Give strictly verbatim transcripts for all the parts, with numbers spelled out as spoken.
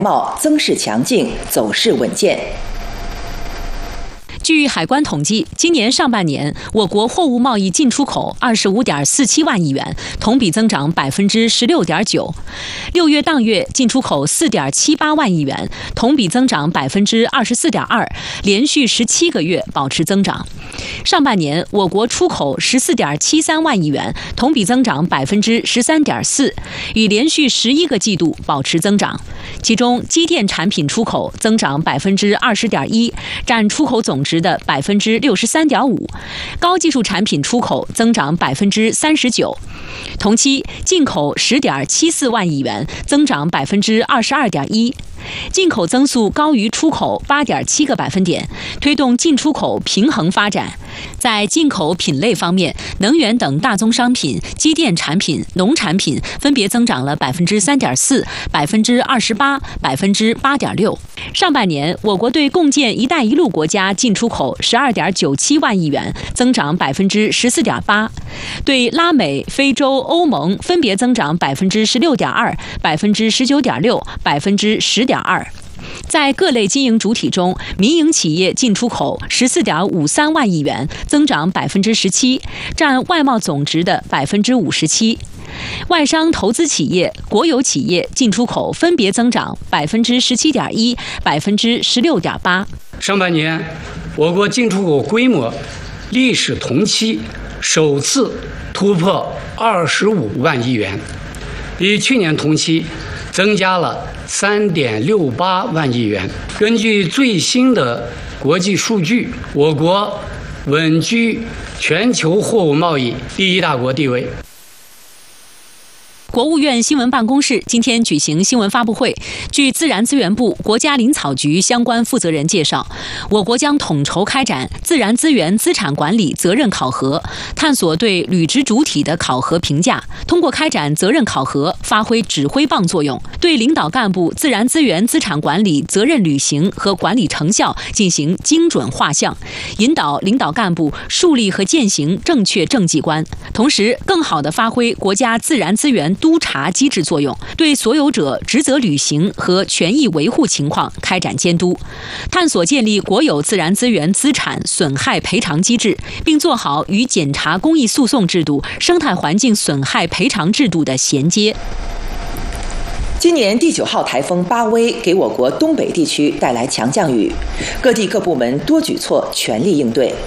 贸增势强劲，走势稳健。 据海关统计，今年上半年我国货物贸易进出口二十五点四七万亿元，同比增长百分之十六点九。六月当月进出口四点七八万亿元，同比增长百分之二十四点二，连续十七个月保持增长。上半年我国出口十四点七三万亿元，同比增长百分之十三点四，已连续十一个季度保持增长。其中，机电产品出口增长百分之二十点一，占出口总值的百分之六十三点五；高技术产品出口增长百分之三十九。同期进口十点七四万亿元，增长百分之二十二点一。进口增速高于出口八点七个百分点，推动进出口平衡发展。在进口品类方面，能源等大宗商品、机电产品、农产品分别增长了百分之三点四、百分之二十八、百分之八点六。上半年，我国对共建“一带一路”国家进出口十二点九七万亿元，增长百分之十四点八；对拉美、非洲、欧盟分别增长百分之十六点二、百分之十九点六、百分之十点二。在各类经营主体中，民营企业进出口十四点五三万亿元，增长百分之十七，占外贸总值的百分之五十七。外商投资企业、国有企业进出口分别增长百分之十七点一、百分之十六点八。 上半年，我国进出口规模历史同期首次突破二十五万亿元，比去年同期增加了三点六八万亿元。根据最新的国际数据，我国稳居全球货物贸易第一大国地位。 国务院新闻办公室今天举行新闻发布会。据自然资源部、国家林草局相关负责人介绍，我国将统筹开展自然资源资产管理责任考核，探索对履职主体的考核评价，通过开展责任考核，发挥指挥棒作用，对领导干部自然资源资产管理责任履行和管理成效进行精准画像，引导领导干部树立和践行正确政绩观，同时更好地发挥国家自然资源督查机制作用，对所有者职责履行和权益维护情况开展监督，探索建立国有自然资源资产损害赔偿机制，并做好与检察公益诉讼制度、生态环境损害赔偿制度的衔接。 今年第九号台风巴威给我国东北地区带来强降雨，各地各部门多举措全力应对。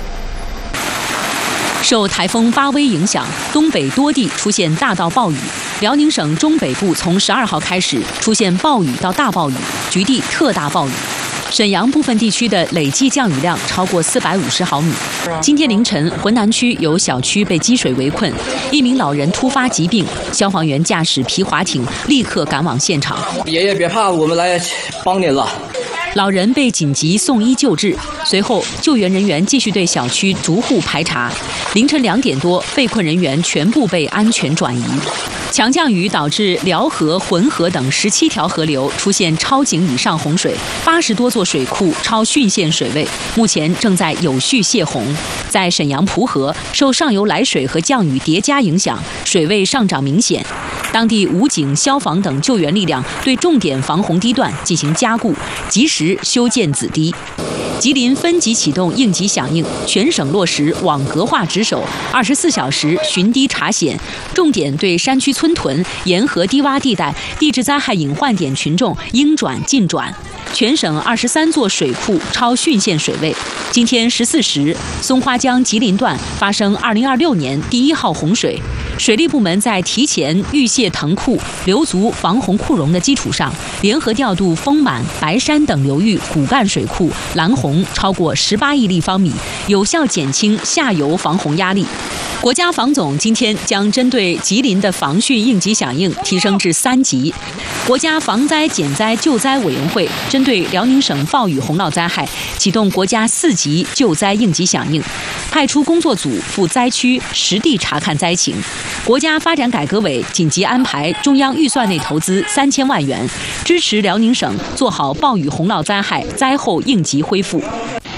受台风巴威影响，东北多地出现大到暴雨。辽宁省中北部从十二号开始出现暴雨到大暴雨，局地特大暴雨。沈阳部分地区的累计降雨量超过四百五十毫米。今天凌晨，浑南区有小区被积水围困，一名老人突发疾病，消防员驾驶皮划艇立刻赶往现场。 爷爷别怕，我们来帮您了。 老人被紧急送医救治，随后救援人员继续对小区逐户排查。凌晨两点多，被困人员全部被安全转移。强降雨导致辽河、浑河等十七条河流出现超警以上洪水，八十多座水库超汛限水位，目前正在有序泄洪。在沈阳蒲河，受上游来水和降雨叠加影响，水位上涨明显。当地武警、消防等救援力量对重点防洪堤段进行加固，及时修建子堤。吉林分级启动应急响应，全省落实网格化值守，二十四小时巡堤查险，重点对山区村屯、沿河低洼地带、地质灾害隐患点群众应转尽转。全省二十三座水库超汛限水位。今天十四时，松花江吉林段发生二零二六年第一号洪水，水利部门在提前预泄腾库、留足防洪库容的基础上，联合调度丰满、白山等流域骨干水库拦洪超过十八亿立方米，有效减轻下游防洪压力。国家防总今天将针对吉林的防汛应急响应提升至三级。国家防灾减灾救灾委员会针对辽宁省暴雨洪涝灾害启动国家四级救灾应急响应，派出工作组赴灾区实地查看灾情。国家发展改革委紧急安排中央预算内投资三千万元，支持辽宁省做好暴雨洪涝灾害灾后应急恢复。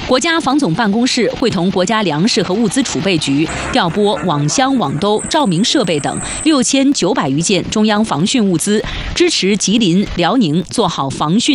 国家防总办公室会同国家粮食和物资储备局调拨网箱、网兜、照明设备等六千九百余件中央防汛物资，支持吉林、辽宁做好防汛